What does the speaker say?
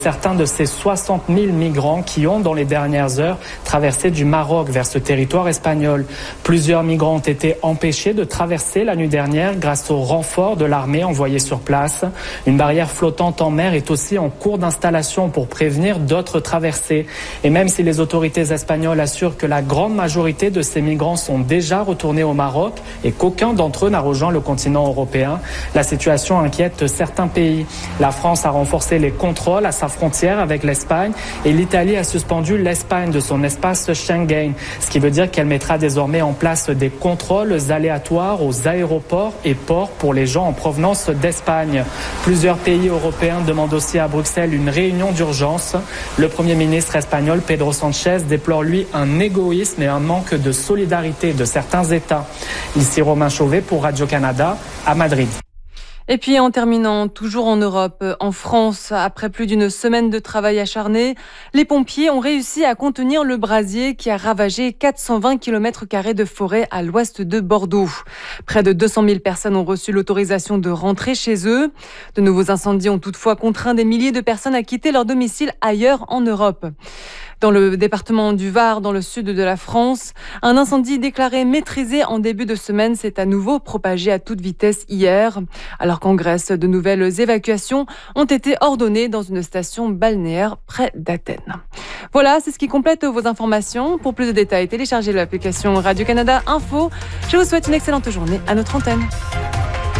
Certains de ces 60 000 migrants qui ont, dans les dernières heures, traversé du Maroc vers ce territoire espagnol. Plusieurs migrants ont été empêchés de traverser la nuit dernière grâce au renfort de l'armée envoyé sur place. Une barrière flottante en mer est aussi en cours d'installation pour prévenir d'autres traversées. Et même si les autorités espagnoles assurent que la grande majorité de ces migrants sont déjà retournés au Maroc et qu'aucun d'entre eux n'a rejoint le continent européen, la situation inquiète certains pays. La France a renforcé les contrôles à sa frontière avec l'Espagne et l'Italie a suspendu l'Espagne de son espace Schengen, ce qui veut dire qu'elle mettra désormais en place des contrôles aléatoires aux aéroports et ports pour les gens en provenance d'Espagne. Plusieurs pays européens demandent aussi à Bruxelles une réunion d'urgence. Le Premier ministre espagnol Pedro Sánchez déplore lui un égoïsme et un manque de solidarité de certains États. Ici Romain Chauvet pour Radio-Canada à Madrid. Et puis en terminant, toujours en Europe, en France, après plus d'une semaine de travail acharné, les pompiers ont réussi à contenir le brasier qui a ravagé 420 km² de forêt à l'ouest de Bordeaux. Près de 200 000 personnes ont reçu l'autorisation de rentrer chez eux. De nouveaux incendies ont toutefois contraint des milliers de personnes à quitter leur domicile ailleurs en Europe. Dans le département du Var, dans le sud de la France, un incendie déclaré maîtrisé en début de semaine s'est à nouveau propagé à toute vitesse hier, alors qu'en Grèce, de nouvelles évacuations ont été ordonnées dans une station balnéaire près d'Athènes. Voilà, c'est ce qui complète vos informations. Pour plus de détails, téléchargez l'application Radio-Canada Info. Je vous souhaite une excellente journée à notre antenne.